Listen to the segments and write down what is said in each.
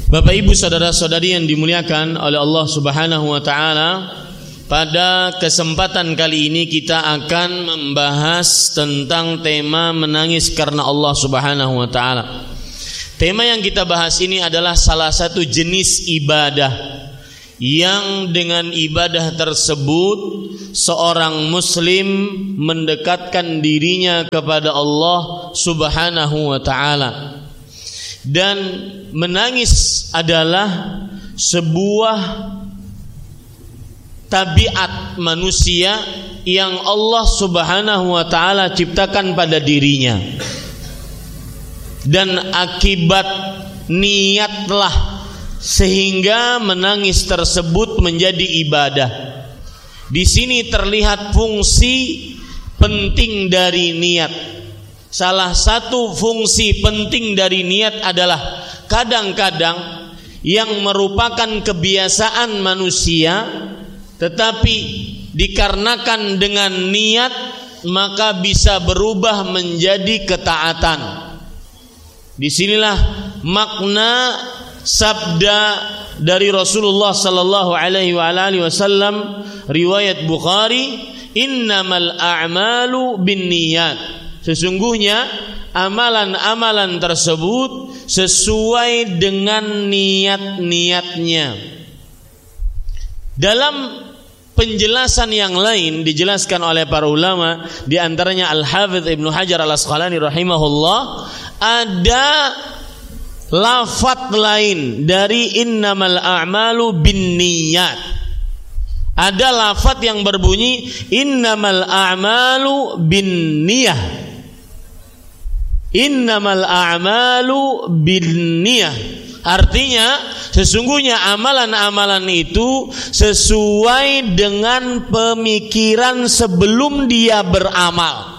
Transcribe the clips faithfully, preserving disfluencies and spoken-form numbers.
Bapak Ibu saudara-saudari yang dimuliakan oleh Allah Subhanahu wa taala, pada kesempatan kali ini kita akan membahas tentang tema menangis karena Allah Subhanahu wa taala. Tema yang kita bahas ini adalah salah satu jenis ibadah yang dengan ibadah tersebut seorang muslim mendekatkan dirinya kepada Allah Subhanahu wa taala. Dan menangis adalah sebuah tabiat manusia yang Allah Subhanahu wa taala ciptakan pada dirinya. Dan akibat niatlah sehingga menangis tersebut menjadi ibadah. Di sini terlihat fungsi penting dari niat. Salah satu fungsi penting dari niat adalah kadang-kadang yang merupakan kebiasaan manusia, tetapi dikarenakan dengan niat maka bisa berubah menjadi ketaatan. Disinilah makna sabda dari Rasulullah sallallahu alaihi wasallam riwayat Bukhari, innamal a'malu binniyat. Sesungguhnya amalan-amalan tersebut sesuai dengan niat-niatnya. Dalam penjelasan yang lain dijelaskan oleh para ulama, di antaranya Al-Hafidz Ibnu Hajar Al-Asqalani rahimahullah, ada lafadz lain dari innamal a'malu binniyat. Ada lafadz yang berbunyi innamal a'malu binniyah. Innamal a'malu binniyah. Artinya sesungguhnya amalan-amalan itu sesuai dengan pemikiran sebelum dia beramal.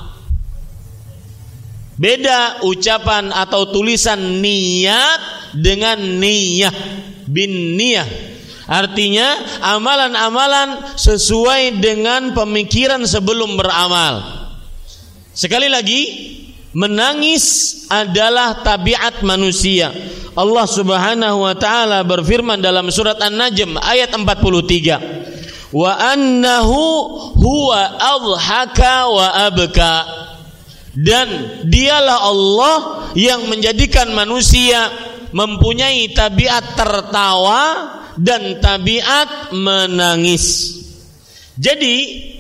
Beda ucapan atau tulisan niat dengan niyah, bin niyah. Artinya amalan-amalan sesuai dengan pemikiran sebelum beramal. Sekali lagi, menangis adalah tabiat manusia. Allah Subhanahu wa taala berfirman dalam surat An-Najm ayat empat puluh tiga, wa annahu huwa adhaka wa abka. Dan dialah Allah yang menjadikan manusia mempunyai tabiat tertawa dan tabiat menangis. Jadi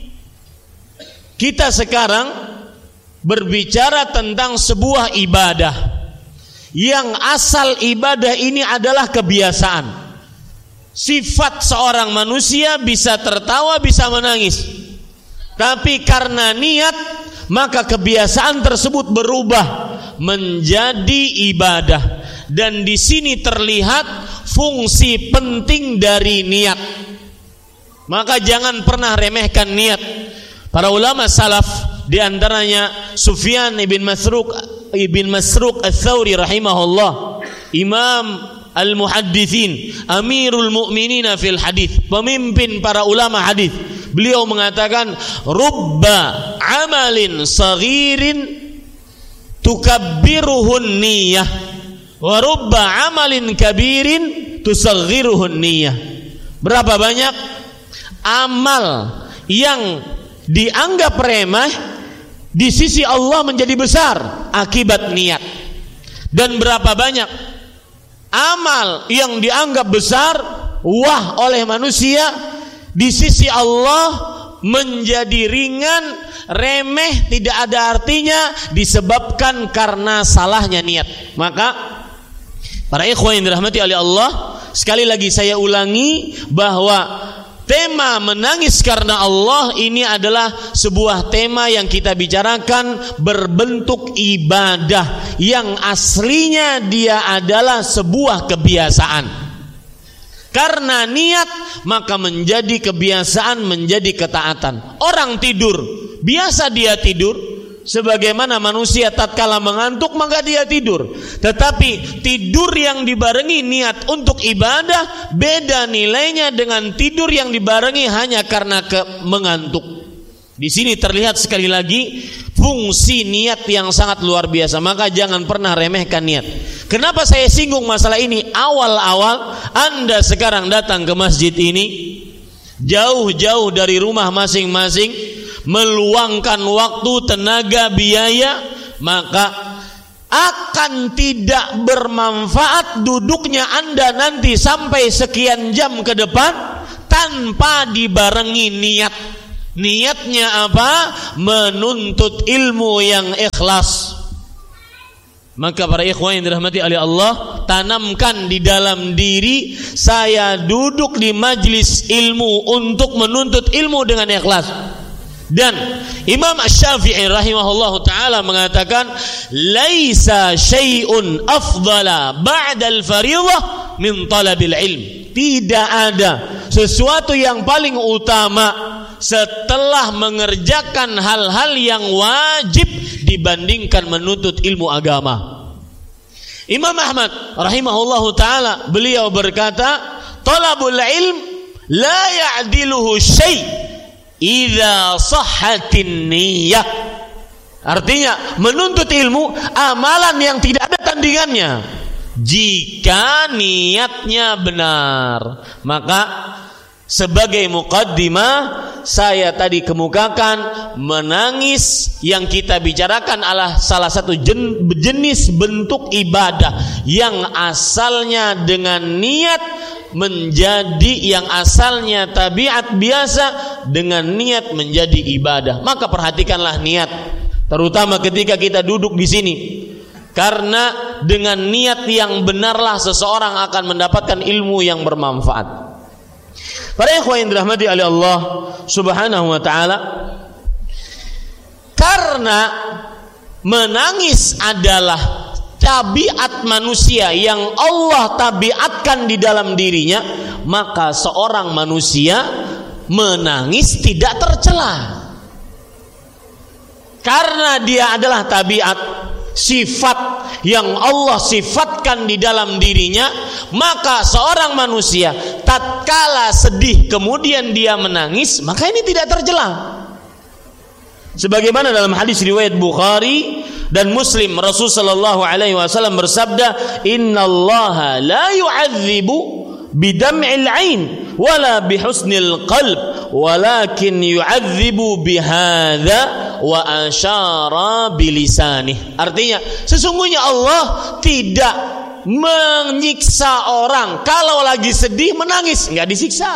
kita sekarang berbicara tentang sebuah ibadah yang asal ibadah ini adalah kebiasaan. Sifat seorang manusia bisa tertawa, bisa menangis. Tapi karena niat, maka kebiasaan tersebut berubah menjadi ibadah. Dan di sini terlihat fungsi penting dari niat. Maka jangan pernah remehkan niat. Para ulama salaf, di antaranya Sufyan ibn Masruq ibn Masruq Ats-Tsauri rahimahullah, Imam Al-Muhadditsin, Amirul Mu'minin fil hadis, pemimpin para ulama hadis. Beliau mengatakan, rubba amalin saghirin tukabbiruhun niyah wa rubba amalin kabirin tusaghiruhun niyah. Berapa banyak amal yang dianggap remeh di sisi Allah menjadi besar akibat niat, dan berapa banyak amal yang dianggap besar wah oleh manusia di sisi Allah menjadi ringan, remeh, tidak ada artinya disebabkan karena salahnya niat. Maka para ikhwan yang dirahmati oleh Allah, sekali lagi saya ulangi bahwa tema menangis karena Allah ini adalah sebuah tema yang kita bicarakan berbentuk ibadah yang aslinya dia adalah sebuah kebiasaan. Karena niat maka menjadi kebiasaan, menjadi ketaatan. Orang tidur, biasa dia tidur, sebagaimana manusia tatkala mengantuk maka dia tidur. Tetapi tidur yang dibarengi niat untuk ibadah beda nilainya dengan tidur yang dibarengi hanya karena ke mengantuk. Di sini terlihat sekali lagi fungsi niat yang sangat luar biasa. Maka jangan pernah remehkan niat. Kenapa saya singgung masalah ini? Awal-awal Anda sekarang datang ke masjid ini, jauh-jauh dari rumah masing-masing, meluangkan waktu, tenaga, biaya, maka akan tidak bermanfaat duduknya Anda nanti sampai sekian jam ke depan tanpa dibarengi niat. Niatnya apa? Menuntut ilmu yang ikhlas. Maka para ikhwan yang dirahmati oleh Allah, tanamkan di dalam diri, saya duduk di majlis ilmu untuk menuntut ilmu dengan ikhlas. Dan Imam Asy-Syafi'i rahimahullahu taala mengatakan, laisa syai'un afdala ba'da al-fariidhah min talabil ilm. Tidak ada sesuatu yang paling utama setelah mengerjakan hal-hal yang wajib dibandingkan menuntut ilmu agama. Imam Ahmad rahimahullahu taala beliau berkata, talabul ilm la ya'diluhu syai' idza sahhatin niyyah. Artinya menuntut ilmu amalan yang tidak ada tandingannya jika niatnya benar. Maka sebagai muqaddimah saya tadi kemukakan, menangis yang kita bicarakan adalah salah satu jen, jenis bentuk ibadah yang asalnya dengan niat menjadi, yang asalnya tabiat biasa dengan niat menjadi ibadah. Maka perhatikanlah niat, terutama ketika kita duduk di sini, karena dengan niat yang benarlah seseorang akan mendapatkan ilmu yang bermanfaat. Para ikhwan yang dirahmati oleh Allah Subhanahu wa taala, karena menangis adalah tabiat manusia yang Allah tabiatkan di dalam dirinya, maka seorang manusia menangis tidak tercela. Karena dia adalah tabiat, sifat yang Allah sifatkan di dalam dirinya, maka seorang manusia tatkala sedih kemudian dia menangis, maka ini tidak tercela. Sebagaimana dalam hadis riwayat Bukhari dan Muslim, Rasul sallallahu alaihi wasallam bersabda, innallaha la yu'adzibu bidam'il 'ain wala bihusnil qalb walakin yu'adzibu bihadza wa asyara bilisanih. Artinya sesungguhnya Allah tidak menyiksa orang kalau lagi sedih menangis, enggak disiksa.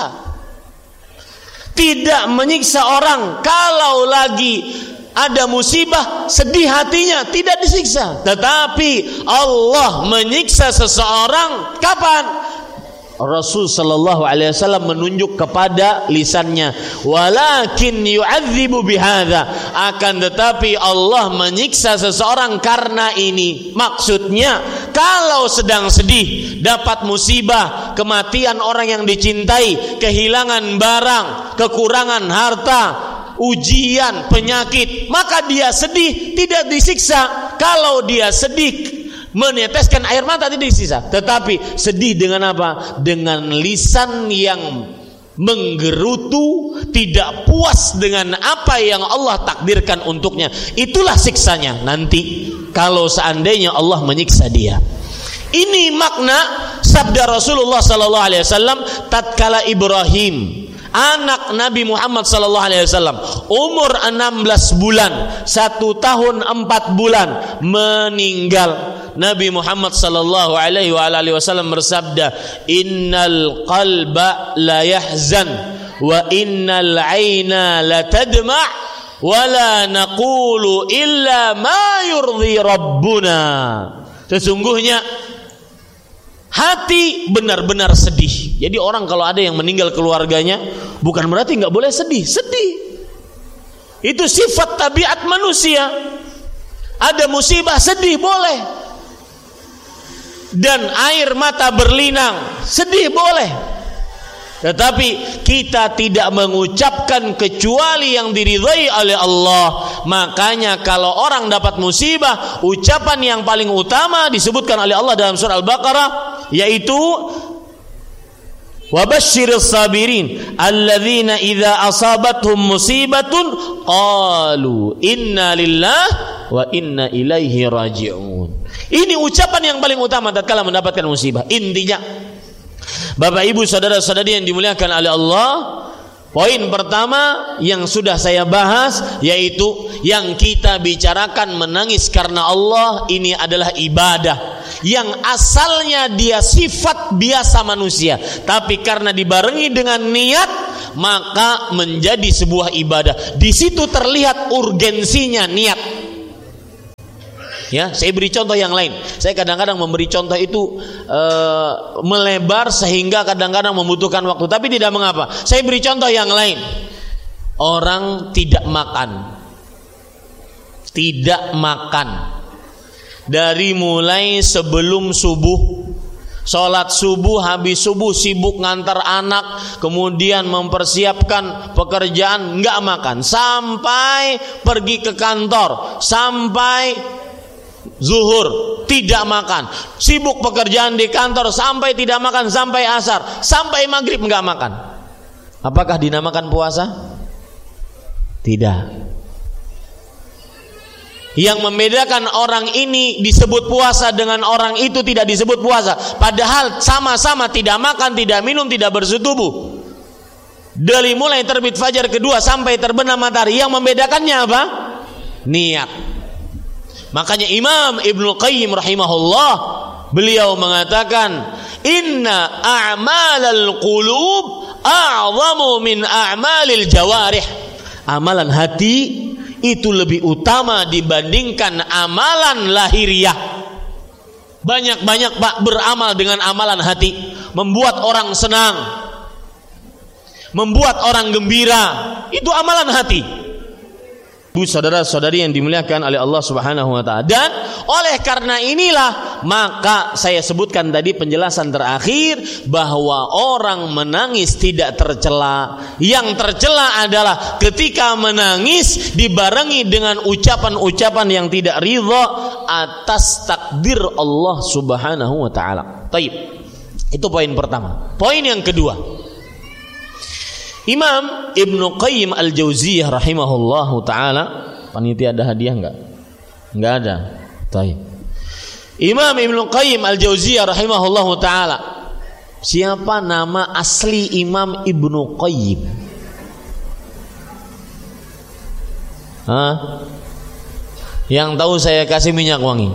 Tidak menyiksa orang kalau lagi ada musibah sedih hatinya, tidak disiksa. Tetapi Allah menyiksa seseorang kapan? Rasul sallallahu alaihi wasallam menunjuk kepada lisannya, walakin yu'adzibu bihadza, akan tetapi Allah menyiksa seseorang karena ini. Maksudnya kalau sedang sedih, dapat musibah, kematian orang yang dicintai, kehilangan barang, kekurangan harta, ujian, penyakit, maka dia sedih, tidak disiksa. Kalau dia sedih meneteskan air mata tidak disiksa, tetapi sedih dengan apa? Dengan lisan yang menggerutu, tidak puas dengan apa yang Allah takdirkan untuknya. Itulah siksanya nanti kalau seandainya Allah menyiksa dia. Ini makna sabda Rasulullah sallallahu alaihi wasallam tatkala Ibrahim, anak Nabi Muhammad sallallahu alaihi wasallam, umur enam belas bulan, satu tahun empat bulan meninggal. Nabi Muhammad sallallahu alaihi wasallam bersabda, innal qalba la yahzan wa innal aina la tadma' wa la naqulu illa ma yurdi rabbuna. Sesungguhnya hati benar-benar sedih. Jadi orang kalau ada yang meninggal keluarganya, bukan berarti nggak boleh sedih. Sedih itu sifat tabiat manusia. Ada musibah sedih boleh, dan air mata berlinang sedih boleh. Tetapi kita tidak mengucapkan kecuali yang diridhai oleh Allah. Makanya kalau orang dapat musibah, ucapan yang paling utama disebutkan oleh Allah dalam surah Al-Baqarah, yaitu Wa basyiris sabirin alladzina idza asabatuhum musibatun qalu inna lillahi wa inna ilaihi raji'un. Ini ucapan yang paling utama tatkala mendapatkan musibah. Intinya, Bapak Ibu saudara-saudari yang dimuliakan oleh Allah, poin pertama yang sudah saya bahas, yaitu yang kita bicarakan menangis karena Allah ini adalah ibadah yang asalnya dia sifat biasa manusia, tapi karena dibarengi dengan niat maka menjadi sebuah ibadah. Di situ terlihat urgensinya niat. Ya, saya beri contoh yang lain. Saya kadang-kadang memberi contoh itu e, melebar sehingga kadang-kadang membutuhkan waktu, tapi tidak mengapa. Saya beri contoh yang lain. Orang tidak makan, tidak makan dari mulai sebelum subuh, sholat subuh, habis subuh sibuk ngantar anak, kemudian mempersiapkan pekerjaan, nggak makan sampai pergi ke kantor, sampai zuhur tidak makan, sibuk pekerjaan di kantor sampai tidak makan, sampai asar, sampai maghrib nggak makan. Apakah dinamakan puasa? Tidak. Yang membedakan orang ini disebut puasa dengan orang itu tidak disebut puasa, padahal sama-sama tidak makan, tidak minum, tidak bersetubuh dari mulai terbit fajar kedua sampai terbenam matahari. Yang membedakannya apa? Niat. Makanya Imam Ibnu Qayyim rahimahullah, beliau mengatakan, inna a'malal qulub a'zamu min a'malil jawarih. Amalan hati itu lebih utama dibandingkan amalan lahiriah. Banyak-banyak Pak beramal dengan amalan hati, membuat orang senang, membuat orang gembira, itu amalan hati. Bu saudara-saudari yang dimuliakan oleh Allah Subhanahu wa taala. Dan oleh karena inilah maka saya sebutkan tadi penjelasan terakhir bahwa orang menangis tidak tercela. Yang tercela adalah ketika menangis dibarengi dengan ucapan-ucapan yang tidak ridha atas takdir Allah Subhanahu wa taala. Baik. Itu poin pertama. Poin yang kedua, Imam Ibnu Qayyim Al-Jauziyah rahimahullahu ta'ala. Panitia ada hadiah enggak? Enggak ada. Baik. Imam Ibnu Qayyim Al-Jauziyah rahimahullahu ta'ala. Siapa nama asli Imam Ibnu Qayyim? Hah? Yang tahu saya kasih minyak wangi.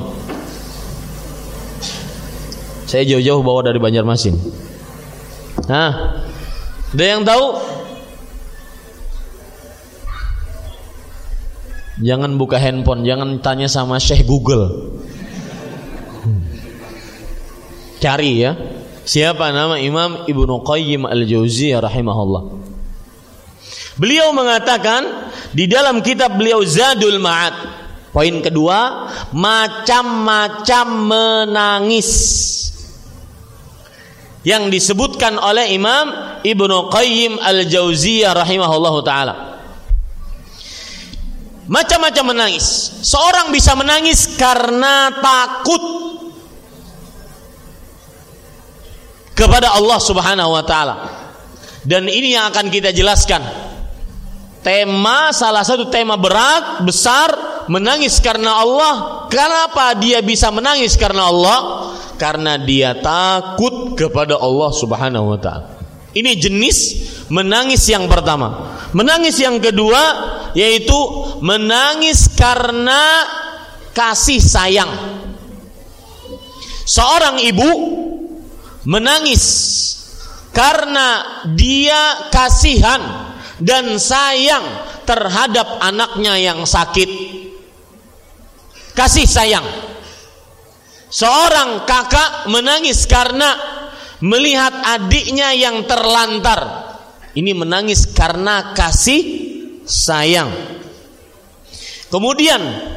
Saya jauh-jauh bawa dari Banjarmasin. Hah? Ada yang tahu? Jangan buka handphone, jangan tanya sama Syekh Google. Cari ya. Siapa nama Imam Ibnu Qayyim Al-Jauziyah rahimahullah. Beliau mengatakan di dalam kitab beliau Zadul Ma'ad, poin kedua, macam-macam menangis yang disebutkan oleh Imam Ibnu Qayyim Al-Jauziyah rahimahullahu ta'ala. Macam-macam menangis. Seorang bisa menangis karena takut kepada Allah Subhanahu wa ta'ala. Dan ini yang akan kita jelaskan. Tema, salah satu tema berat, besar, menangis karena Allah. Kenapa dia bisa menangis karena Allah? Karena dia takut kepada Allah Subhanahu wa ta'ala. Ini jenis menangis yang pertama. Menangis yang kedua yaitu menangis karena kasih sayang. Seorang ibu menangis karena dia kasihan dan sayang terhadap anaknya yang sakit. Kasih sayang. Seorang kakak menangis karena melihat adiknya yang terlantar. Ini menangis karena kasih sayang. Kemudian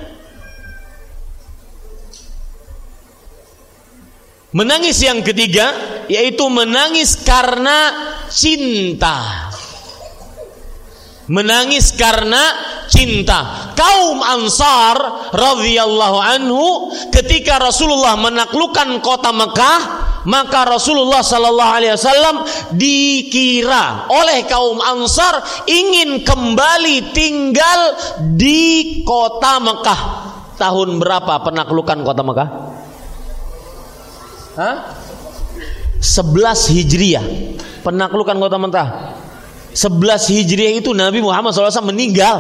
menangis yang ketiga yaitu menangis karena cinta. Menangis karena cinta. Kaum Ansar radhiyallahu anhu ketika Rasulullah menaklukkan kota Mekah, maka Rasulullah sallallahu alaihi wasallam dikira oleh kaum Ansar ingin kembali tinggal di kota Mekah. Tahun berapa penaklukan kota Mekah? Hah? sebelas Hijriah. Penaklukan kota Mekah. sebelas Hijriah itu Nabi Muhammad shallallahu alaihi wasallam meninggal.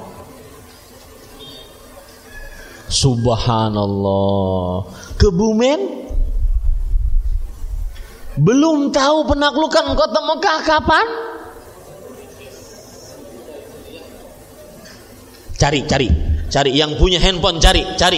Subhanallah. Kebumen belum tahu penaklukan kota Mekah kapan? Cari, cari, cari. Yang punya handphone cari, cari.